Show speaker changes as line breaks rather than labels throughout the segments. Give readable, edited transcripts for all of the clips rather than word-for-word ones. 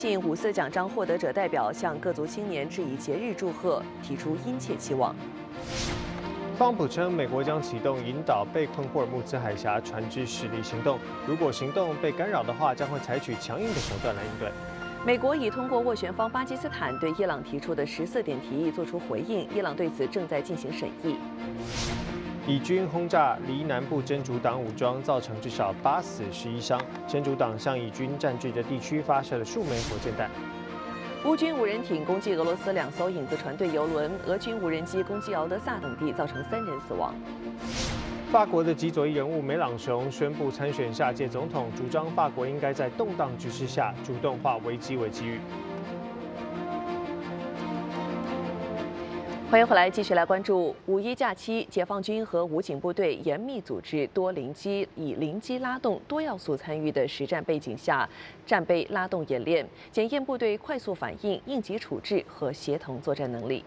近5次奖章获得者代表向各族青年致以节日祝贺，提出殷切期望。
特朗普称，美国将启动引导被困霍尔木兹海峡船只驶离行动，如果行动被干扰的话，将会采取强硬的手段来应对。
美国已通过斡旋方巴基斯坦对伊朗提出的14点提议作出回应，伊朗对此正在进行审议。
以军轰炸黎南部真主党武装，造成至少8死11伤。真主党向以军占据的地区发射了数枚火箭弹。
乌军无人艇攻击俄罗斯2艘影子船队油轮，俄军无人机攻击敖德萨等地，造成3人死亡。
法国的极左翼人物梅朗雄宣布参选下届总统，主张法国应该在动荡局势下主动化危机为机遇。
欢迎回来，继续来关注5·1假期，解放军和武警部队严密组织多零机以零机拉动多要素参与的实战背景下，战备拉动演练，检验部队快速反应、应急处置和协同作战能力。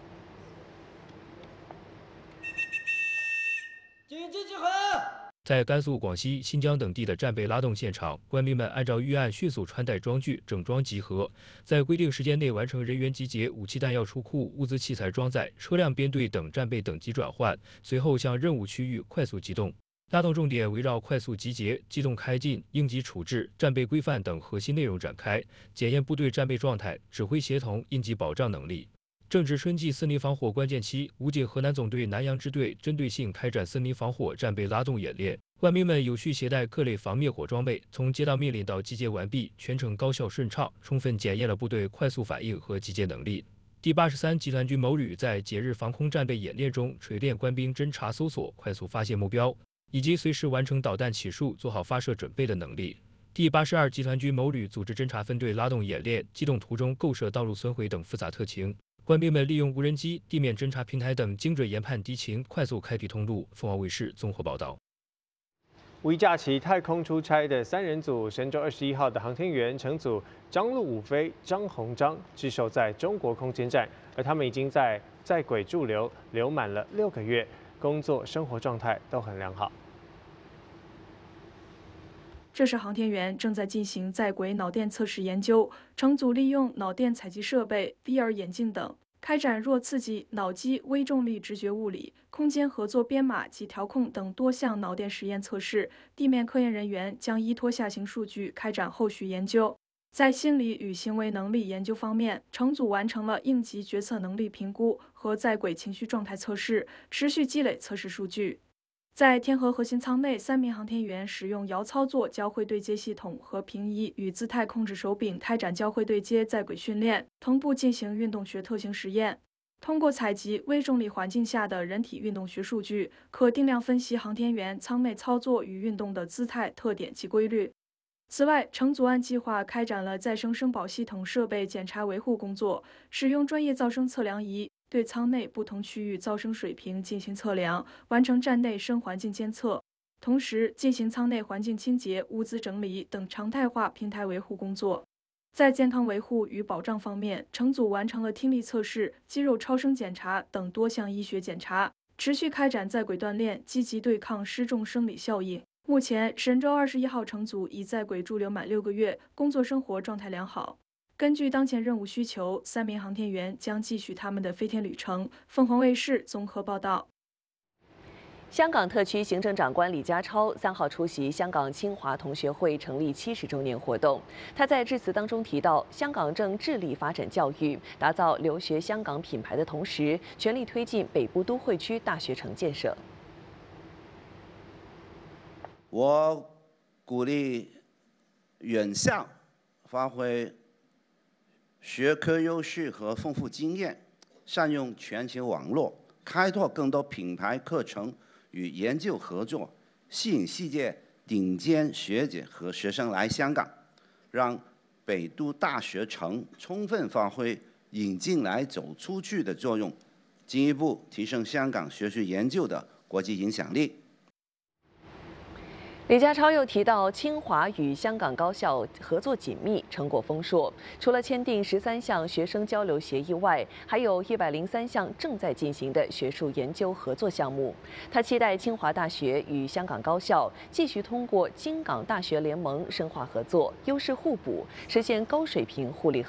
紧急集合！
在甘肃、广西、新疆等地的战备拉动现场，官兵们按照预案迅速穿戴装具，整装集合，在规定时间内完成人员集结、武器弹药出库、物资器材装载、车辆编队等战备等级转换，随后向任务区域快速机动。拉动重点围绕快速集结、机动开进、应急处置、战备规范等核心内容展开，检验部队战备状态、指挥协同、应急保障能力。正值春季森林防火关键期，武警河南总队南阳支队针对性开展森林防火战备拉动演练，官兵们有序携带各类防灭火装备，从接到命令到集结完毕，全程高效顺畅，充分检验了部队快速反应和集结能力。第83集团军某旅在节日防空战备演练中锤炼官兵侦察搜索、快速发现目标，以及随时完成导弹起数、做好发射准备的能力。第82集团军某旅组织侦察分队拉动演练，机动途中构设道路损毁等复杂特情。官兵们利用无人机、地面侦察平台等精准研判敌情，快速开辟通路。凤凰卫视综合报道。
5·1假期太空出差的3人组，神舟21号的航天员乘组张陆武飞、张鸿章滞守在中国空间站，而他们已经在轨驻留满了6个月，工作生活状态都很良好。
这是航天员正在进行在轨脑电测试研究，乘组利用脑电采集设备、VR 眼镜等，开展弱刺激、脑机、微重力直觉物理、空间合作编码及调控等多项脑电实验测试。地面科研人员将依托下行数据开展后续研究。在心理与行为能力研究方面，乘组完成了应急决策能力评估和在轨情绪状态测试，持续积累测试数据。在天河核心舱内，3名航天员使用遥操作交会对接系统和平移与姿态控制手柄开展交会对接在轨训练，同步进行运动学特性实验。通过采集微重力环境下的人体运动学数据，可定量分析航天员舱内操作与运动的姿态特点及规律。此外，乘组按计划开展了再生生保系统设备检查维护工作，使用专业噪声测量仪对舱内不同区域噪声水平进行测量，完成站内声环境监测，同时进行舱内环境清洁、物资整理等常态化平台维护工作。在健康维护与保障方面，乘组完成了听力测试、肌肉超声检查等多项医学检查，持续开展在轨锻炼，积极对抗失重生理效应。目前，神舟21号乘组已在轨驻留满6个月，工作生活状态良好。根据当前任务需求，3名航天员将继续他们的飞天旅程。凤凰卫视综合报道。
香港特区行政长官李家超3号出席香港清华同学会成立70周年活动。他在致辞当中提到，香港正致力发展教育，打造留学香港品牌的同时，全力推进北部都会区大学城建设。
我鼓励院校发挥学科优势和丰富经验，善用全球网络，开拓更多品牌课程与研究合作，吸引世界顶尖学者和学生来香港，让北都大学城充分发挥引进来走出去的作用，进一步提升香港学术研究的国际影响力。
李家超又提到，清华与香港高校合作紧密，成果丰硕。除了签订13项学生交流协议外，还有103项正在进行的学术研究合作项目。他期待清华大学与香港高校继续通过京港大学联盟深化合作，优势互补，实现高水平互利合